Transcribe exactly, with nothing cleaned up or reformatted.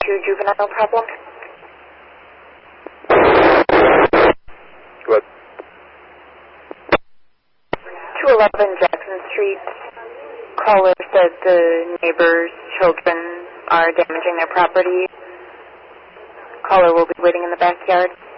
Two juvenile problem. What? two eleven Jackson Street. Caller said the neighbor's children are damaging their property. Caller will be waiting in the backyard.